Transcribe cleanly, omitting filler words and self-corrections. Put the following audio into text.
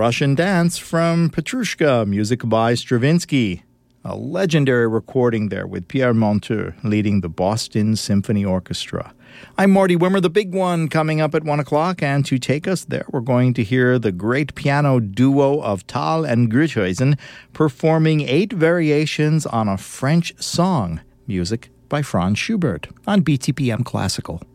Russian Dance from Petrushka, music by Stravinsky. A legendary recording there with Pierre Monteux leading the Boston Symphony Orchestra. I'm Marty Wimmer, the big one, coming up at 1 o'clock, and to take us there, we're going to hear the great piano duo of Thal and Gruithuisen performing 8 variations on a French song, music by Franz Schubert on BTPM Classical.